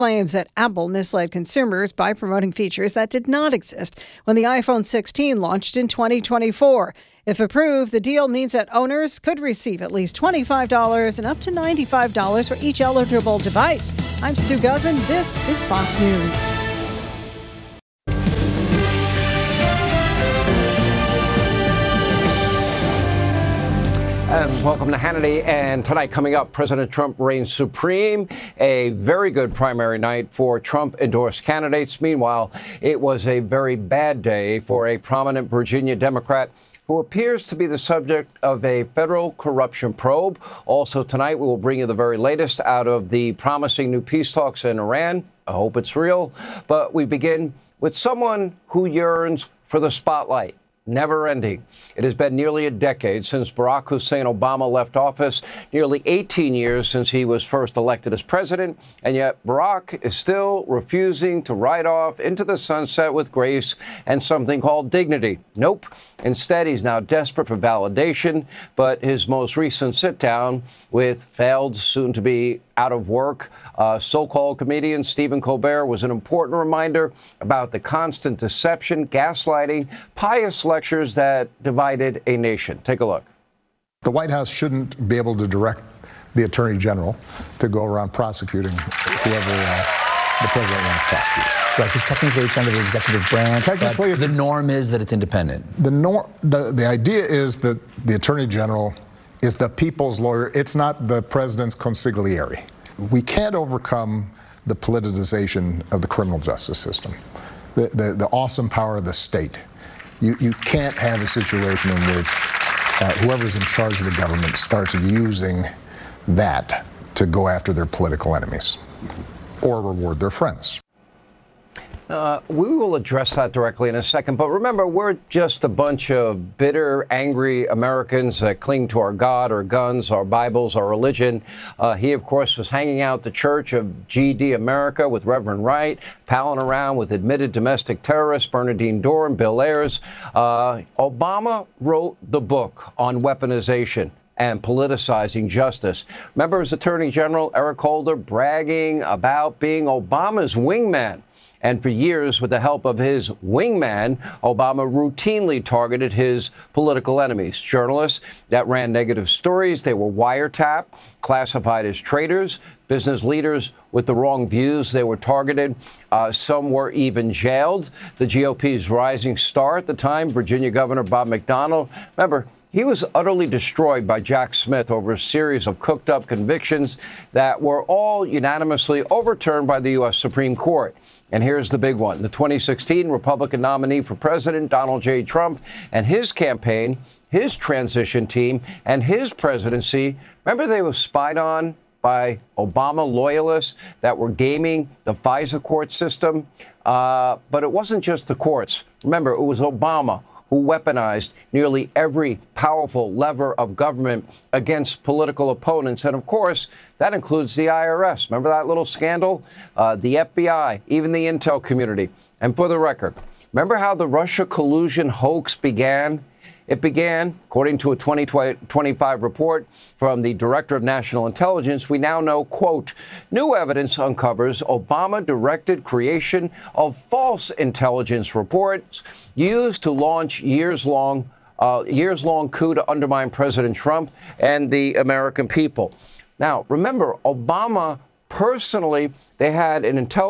claims that Apple misled consumers by promoting features that did not exist when the iPhone 16 launched in 2024. If approved, the deal means that owners could receive at least $25 and up to $95 for each eligible device. I'm Sue Guzman. This is Fox News. And welcome to Hannity. And tonight, coming up, President Trump reigns supreme. A very good primary night for Trump-endorsed candidates. Meanwhile, it was a very bad day for a prominent Virginia Democrat who appears to be the subject of a federal corruption probe. Also tonight, we will bring you the very latest out of the promising new peace talks in Iran. I hope it's real. But we begin with someone who yearns for the spotlight. Never ending. It has been nearly a decade since Barack Hussein Obama left office, nearly 18 years since he was first elected as president, and yet Barack is still refusing to ride off into the sunset with grace and something called dignity. Nope. Instead, he's now desperate for validation, but his most recent sit-down with failed, soon-to-be out of work, so-called comedian Stephen Colbert was an important reminder about the constant deception, gaslighting, pious lectures that divided a nation. Take a look. The White House shouldn't be able to direct the Attorney General to go around prosecuting whoever the president wants to prosecute. Right, because technically it's under the executive branch, technically, but the norm is that it's independent. The idea is that the Attorney General is the people's lawyer. It's not the president's consigliere. We can't overcome the politicization of the criminal justice system, the awesome power of the state. You can't have a situation in which whoever's in charge of the government starts using that to go after their political enemies or reward their friends. We will address that directly in a second. But remember, we're just a bunch of bitter, angry Americans that cling to our God, our guns, our Bibles, our religion. He, of course, was hanging out the Church of GD America with Reverend Wright, palling around with admitted domestic terrorists Bernardine Dohrn, Bill Ayers. Obama wrote the book on weaponization and politicizing justice. Remember his Attorney General, Eric Holder, bragging about being Obama's wingman. And for years, with the help of his wingman, Obama routinely targeted his political enemies, journalists that ran negative stories. They were wiretapped, classified as traitors, business leaders with the wrong views. They were targeted. Some were even jailed. The GOP's rising star at the time, Virginia Governor Bob McDonnell. Remember, he was utterly destroyed by Jack Smith over a series of cooked-up convictions that were all unanimously overturned by the U.S. Supreme Court. And here's the big one. The 2016 Republican nominee for president, Donald J. Trump, and his campaign, his transition team, and his presidency, remember they were spied on by Obama loyalists that were gaming the FISA court system? But it wasn't just the courts. Remember, it was Obama who weaponized nearly every powerful lever of government against political opponents. And of course, that includes the IRS. Remember that little scandal? The FBI, even the intel community. And for the record, remember how the Russia collusion hoax began? It began, according to a 2025 report from the Director of National Intelligence, we now know, quote, new evidence uncovers Obama-directed creation of false intelligence reports used to launch years-long coup to undermine President Trump and the American people. Now, remember, Obama personally, they had an intelligence